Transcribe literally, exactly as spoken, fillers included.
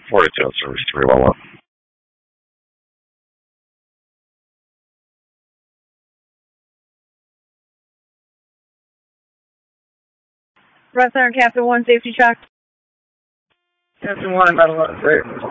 forty-two service three one one. Red Center, Captain one, safety check. Captain one, about eleven, great.